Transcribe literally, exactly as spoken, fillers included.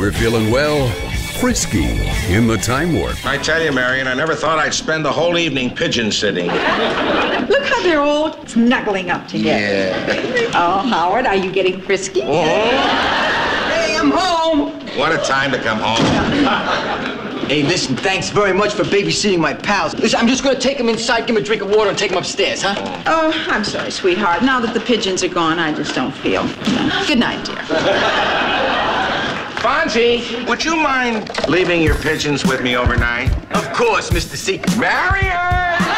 we're feeling, well, frisky in the Time Warp. I tell you, Marion, I never thought I'd spend the whole evening pigeon sitting. Look how they're all snuggling up together. Yeah. Oh, Howard, are you getting frisky? Oh. Hey, I'm home. What a time to come home. Hey, listen, thanks very much for babysitting my pals. Listen, I'm just gonna take them inside, give them a drink of water, and take them upstairs, huh? Oh, I'm sorry, sweetheart. Now that the pigeons are gone, I just don't feel. No. Good night, dear. Fonzie, would you mind leaving your pigeons with me overnight? Of course, Mister C. Marion!